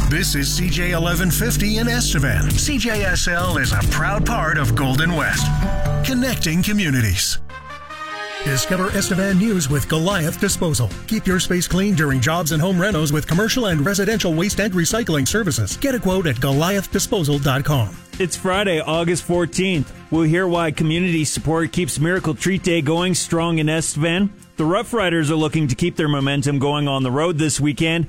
This is CJ 1150 in Estevan. CJSL is a proud part of Golden West, connecting communities. Discover Estevan News with Goliath Disposal. Keep your space clean during jobs and home renos with commercial and residential waste and recycling services. Get a quote at GoliathDisposal.com. It's Friday, August 14th. We'll hear why community support keeps Miracle Treat Day going strong in Estevan. The Rough Riders are looking to keep their momentum going on the road this weekend,